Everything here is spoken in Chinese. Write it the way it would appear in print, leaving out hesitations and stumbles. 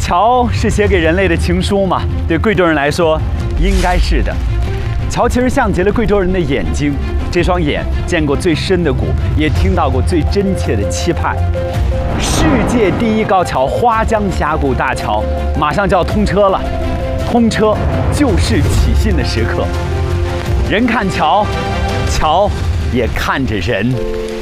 桥是写给人类的情书吗？对贵州人来说，应该是的。桥其实像极了贵州人的眼睛，这双眼见过最深的谷，也听到过最真切的期盼。世界第一高桥花江峡谷大桥马上就要通车了，通车就是起信的时刻。人看桥，桥也看着人。